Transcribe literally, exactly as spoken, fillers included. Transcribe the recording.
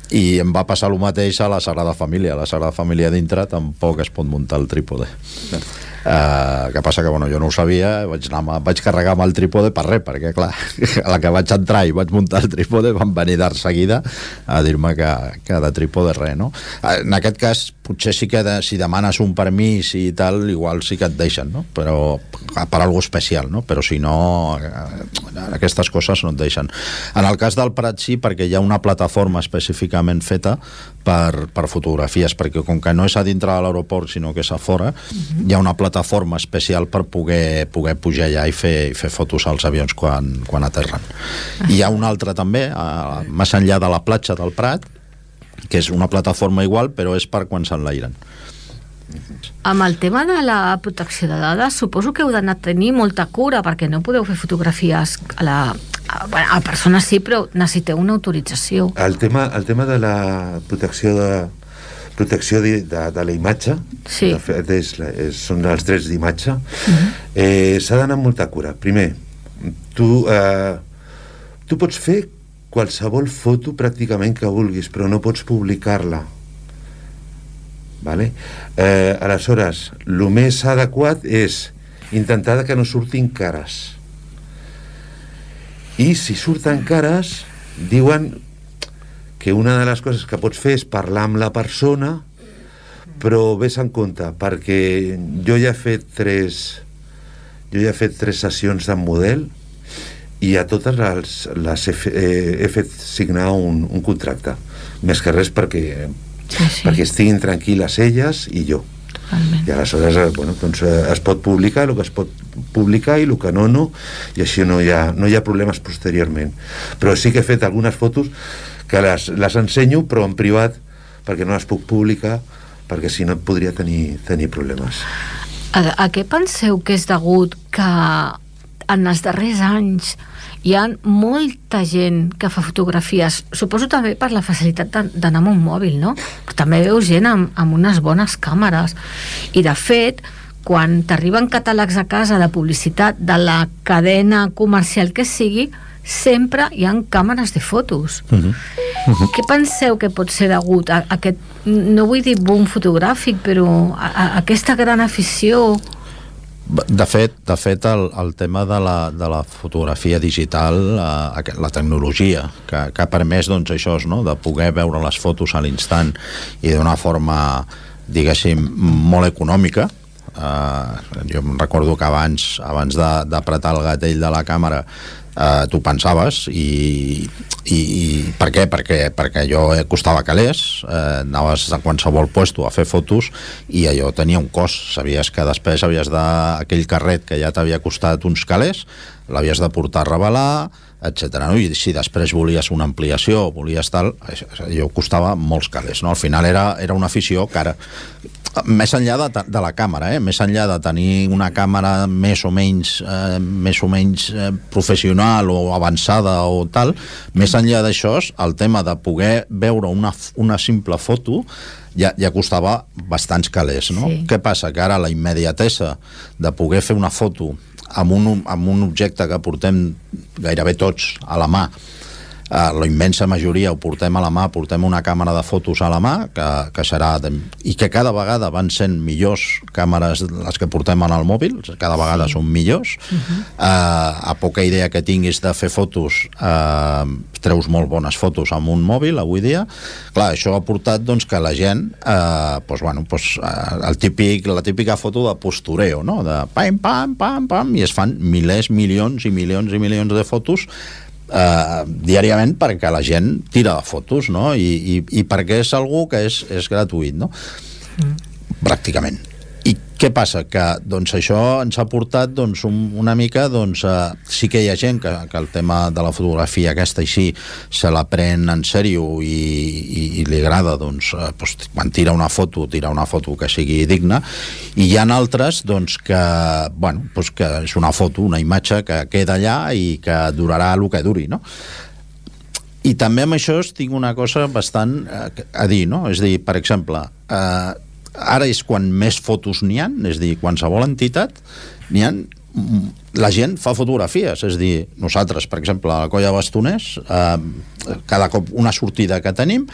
I em va passar el mateix a la Sagrada Família. A la Sagrada Família dintre tampoc es pot muntar el trípode. Uh, que passa que bueno, jo no ho sabia, vaig, anar, vaig carregar amb el trípode per res, perquè clar, a la que vaig entrar i vaig muntar el trípode van venir de seguida a dir-me que, que de trípode res, no? En aquest cas potser sí que de, si demanes un permís i tal, igual sí que et deixen, no? Però per algo especial, no? Però si no, aquestes coses no et deixen. En el cas del Prat sí, perquè hi ha una plataforma específicament feta per, per fotografies, perquè com que no és a dintre de l'aeroport sinó que és a fora, uh-huh. hi ha una plataforma especial per poder, poder pujar allà i fer, i fer fotos als avions quan, quan aterren. Uh-huh. Hi ha una altra també, a, més enllà de la platja del Prat, que és una plataforma igual, però és per quan s'enlairen. Amb el tema de la protecció de dades, suposo que heu d'anar a tenir molta cura, perquè no podeu fer fotografies a la... A, bueno, a persones sí, però necessiteu una autorització. El tema, el tema de la protecció de protecció de, de, de la imatge, sí. de fet és, és, són els drets d'imatge, uh-huh. eh, s'ha d'anar amb molta cura. Primer, tu, eh, tu pots fer qualsevol foto pràcticament que vulguis, però no pots publicar-la. Vale? Eh, aleshores, el més adequat és intentar que no surtin cares. I si surten cares, diuen que una de les coses que pots fer és parlar amb la persona, però vés en compte, perquè jo ja he fet tres jo ja he fet tres sessions de model i a totes les, les he, fe, eh, he fet signar un, un contracte, més que res perquè, sí, sí. perquè estiguin tranquil·les elles i jo. Totalment. I aleshores bueno, doncs, es pot publicar el que es pot publicar i el que no, no, i així no hi ha, no hi ha problemes posteriorment. Però sí que he fet algunes fotos que les, les ensenyo, però en privat, perquè no les puc publicar, perquè si no podria tenir, tenir problemes. A, a què penseu que és degut que en els darrers anys hi ha molta gent que fa fotografies, suposo també per la facilitat d'anar amb un mòbil, no? Però també veus gent amb, amb unes bones càmeres, i de fet quan t'arriben catàlegs a casa de publicitat de la cadena comercial que sigui, sempre hi ha càmeres de fotos. Uh-huh. Uh-huh. Què penseu que pot ser degut a, a aquest, no vull dir boom fotogràfic, però a, a aquesta gran afició? De fet, de fet el, el tema de la, de la fotografia digital, eh, la tecnologia que, que ha permès doncs, això, no? De poder veure les fotos a l'instant i d'una forma, diguéssim, molt econòmica. Eh, jo em recordo que abans, abans d'apretar el gatell de la càmera Uh, tu pensaves i, i, i per què? Perquè, perquè allò costava calés, uh, anaves a qualsevol puesto a fer fotos i allò tenia un cost, sabies que després havies de, aquell carret que ja t'havia costat uns calés, l'havies de portar a revelar, etcètera. No? I si després volies una ampliació, volies tal, allò costava molts calés, no? Al final era, era una afició cara. Més enllà de, de la càmera, eh? Més enllà de tenir una càmera més o menys, eh, més o menys eh, professional o avançada o tal, més enllà d'això, el tema de poder veure una, una simple foto ja, ja costava bastants calés, no? Sí. Què passa? Que ara la immediatesa de poder fer una foto amb un, amb un objecte que portem gairebé tots a la mà, Uh, la immensa majoria ho portem a la mà, portem una càmera de fotos a la mà que, que serà de, i que cada vegada van sent millors càmeres les que portem en el mòbil, cada vegada sí. Són millors. Uh-huh. uh, a poca idea que tinguis de fer fotos, uh, treus molt bones fotos amb un mòbil avui dia. Clar, això ha portat doncs, que la gent uh, doncs, bueno, doncs, uh, el típic, la típica foto de postureo, no? De pam, pam, pam, pam, i es fan milers, milions i milions i milions de fotos Uh, diàriament perquè la gent tira de fotos, no? I, i, i perquè és algú que és, és gratuït, no? Mm. Pràcticament. I què passa? Que doncs, això ens ha portat doncs, un, una mica doncs, uh, sí que hi ha gent que, que el tema de la fotografia aquesta així se la pren en sèrio i, i, i li agrada doncs, uh, doncs, quan tira una foto tira una foto que sigui digna, i hi ha altres doncs, que, bueno, doncs, que és una foto, una imatge que queda allà i que durarà el que duri, no? I també amb això tinc una cosa bastant uh, a dir, no? És a dir, per exemple, eh, uh, ara és quan més fotos n'hi ha, és a dir, qualsevol entitat n'hi ha, la gent fa fotografies, és a dir, nosaltres, per exemple, a la Colla Bastoners, eh, cada cop una sortida que tenim,